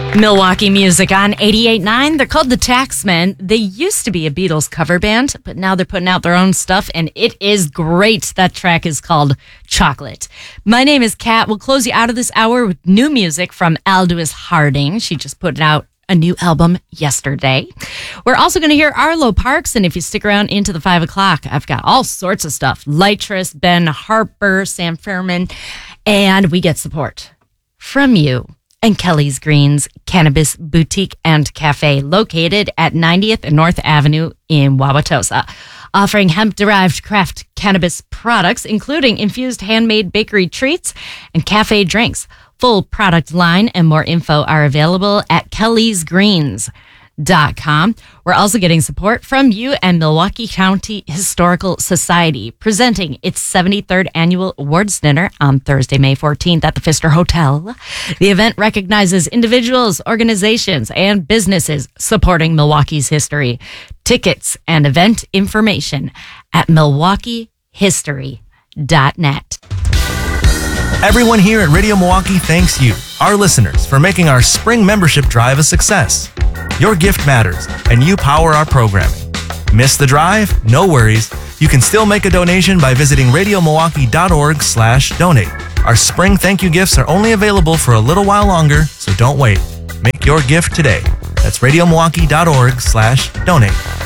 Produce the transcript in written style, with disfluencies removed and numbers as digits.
Milwaukee music on 88.9. They're called the Taxmen. They used to be a Beatles cover band, but now they're putting out their own stuff, and it is great. That track is called Chocolate. My name is Kat. We'll close you out of this hour with new music from Aldous Harding. She just put out a new album yesterday. We're also going to hear Arlo Parks, and if you stick around into the 5 o'clock, I've got all sorts of stuff. Lightress, Ben Harper, Sam Furman, and we get support from you and Kelly's Greens Cannabis Boutique and Cafe, located at 90th and North Avenue in Wauwatosa, offering hemp-derived craft cannabis products, including infused handmade bakery treats and cafe drinks. Full product line and more info are available at kellysgreens.com. We're also getting support from you and Milwaukee County Historical Society, presenting its 73rd Annual Awards Dinner on Thursday, May 14th at the Pfister Hotel. The event recognizes individuals, organizations, and businesses supporting Milwaukee's history. Tickets and event information at milwaukeehistory.net. Everyone here at Radio Milwaukee thanks you, our listeners, for making our spring membership drive a success. Your gift matters, and you power our programming. Miss the drive? No worries. You can still make a donation by visiting radiomilwaukee.org/donate. Our spring thank you gifts are only available for a little while longer, so don't wait. Make your gift today. That's radiomilwaukee.org/donate.